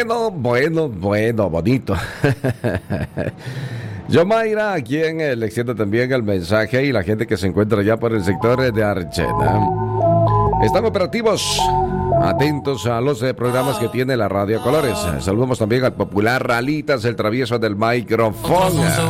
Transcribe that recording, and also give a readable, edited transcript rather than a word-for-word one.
Bueno, bonito. Yomaira, quien le extiende también el mensaje y la gente que se encuentra ya por el sector de Archena. Están operativos, atentos a los programas que tiene la Radio Colores. Saludamos también al popular Ralitas, el travieso del micrófono.